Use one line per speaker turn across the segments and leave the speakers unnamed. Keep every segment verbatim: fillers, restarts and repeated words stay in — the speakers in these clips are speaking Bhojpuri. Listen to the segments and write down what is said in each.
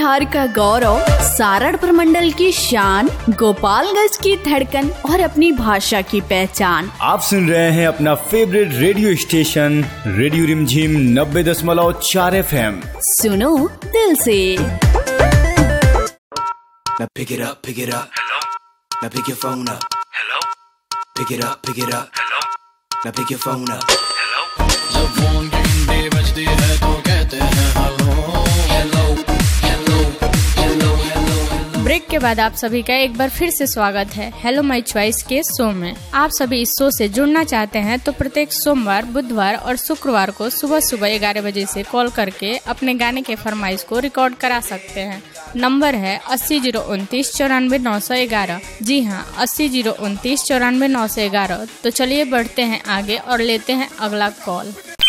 बिहार का गौरव, सारण प्रमंडल की शान, गोपालगंज की धड़कन और अपनी भाषा की पहचान।
आप सुन रहे हैं अपना फेवरेट रेडियो स्टेशन रेडियो रिमझिम नब्बे दशमलव चार एफ एम।
सुनो दिल से।
Now pick it up, pick it up. Hello. Now pick your phone up. Hello. Pick it up, pick it up. Hello. Now pick your phone up. Hello. जब फोन की घंटी बजती है तो कहते हैं hello hello hello hello hello.
Break के बाद आप सभी का एक बार फिर से स्वागत है हेलो माय चॉइस के शो में। आप सभी इस शो से जुड़ना चाहते हैं तो प्रत्येक सोमवार, बुधवार और शुक्रवार को सुबह सुबह ग्यारह बजे से कॉल करके अपने गाने के फरमाइश को रिकॉर्ड करा सकते हैं। नंबर है अस्सी जीरो उनतीस चौरानवे नौ सौ ग्यारह। जी हाँ, अस्सी जीरो उनतीस चौरानवे नौ सौ ग्यारह। तो चलिए बढ़ते हैं आगे और लेते हैं अगला कॉल।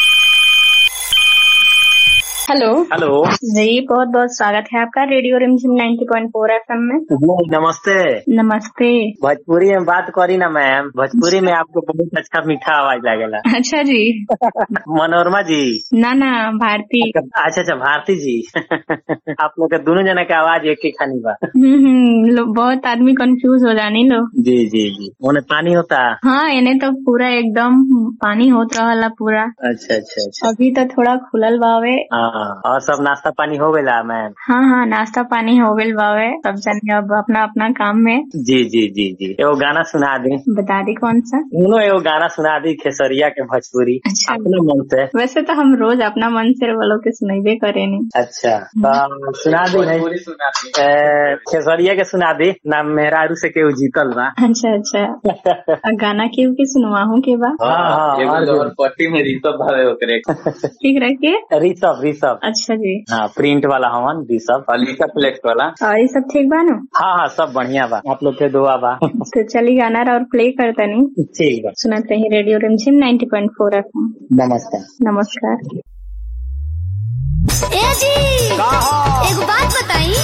हेलो
हेलो
जी, बहुत बहुत स्वागत है आपका रेडियो रिमझिम नब्बे पॉइंट चार एफएम में।
नमस्ते।
नमस्ते।
भोजपुरी में बात करी ना मैम, भोजपुरी में आपको बहुत अच्छा मीठा आवाज लगेगा।
अच्छा जी।
मनोरमा जी?
ना ना, भारती।
अच्छा अच्छा, भारती जी। आप लोग के दोनों जना के आवाज एक ही खानी बा।
हम्म, बहुत आदमी कंफ्यूज हो जानी लो।
जी जी जी। उन्हें पानी होता?
हाँ, इन्हें तो पूरा एकदम पानी होत रहा पूरा।
अच्छा अच्छा अच्छा।
अभी तो थोड़ा खुलल बावे।
और सब नाश्ता पानी हो गया मैम?
हाँ हाँ, नाश्ता पानी हो गया बावे। सब जने अब अपना अपना काम में।
जी जी जी जी। एगो गाना सुना दी।
बता दी कौन सा?
उन्हों एगो गाना सुना दी खेसरिया के भोजपुरी।
अच्छा।
अपने मन से।
वैसे तो हम रोज अपना मन से वालों के सुनाइबे करे नहीं।
अच्छा, तो सुना दी। खेसरिया के सुना दी। नाम मेहरारू से केहू जीतल बा।
अच्छा अच्छा। गाना केहू के सुनवाहू के बा?
हाँ,
पट्टी में ऋषभ भावे ओकरे।
ठीक रखे।
ऋषभ ऋषभ।
अच्छा जी।
हाँ, प्रिंट वाला हवन ऋषभ।
अलीका फ्लेक्स वाला।
और ये सब ठीक बा ना?
हाँ हाँ, सब बढ़िया बा। आप लोग के दुआ बा।
तो चलिए गाना और प्ले करता नहीं।
ठीक बा।
सुनते रहिए रेडियो रिमझिम नब्बे पॉइंट चार एफएम।
नमस्कार।
नमस्कार।
ए जी, एक बात बताई।